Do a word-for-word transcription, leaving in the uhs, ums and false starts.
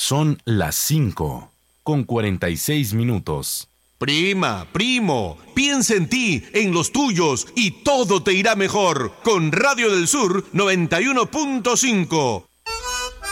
Son las cinco, con cuarenta y seis minutos. Prima, primo, piensa en ti, en los tuyos y todo te irá mejor con Radio del Sur noventa y uno punto cinco.